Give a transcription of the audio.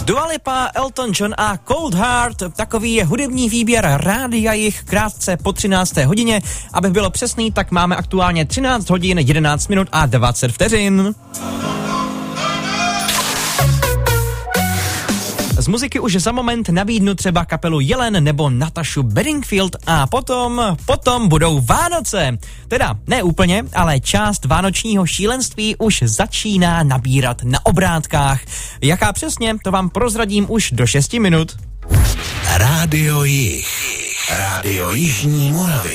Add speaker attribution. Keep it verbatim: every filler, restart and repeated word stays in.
Speaker 1: Dua Lipa, Elton John a Cold Heart, takový je hudební výběr Rádia Jich krátce po třinácté hodině. Abych bylo přesný, tak máme aktuálně třináct hodin, jedenáct minut a dvacet vteřin. Z muziky už za moment nabídnu třeba kapelu Jelen nebo Natašu Bedingfield a potom, potom budou Vánoce. Teda ne úplně, ale část vánočního šílenství už začíná nabírat na obrátkách. Jaká přesně, to vám prozradím už do šesti minut.
Speaker 2: Rádio Jich. Rádio Jižní Moravy.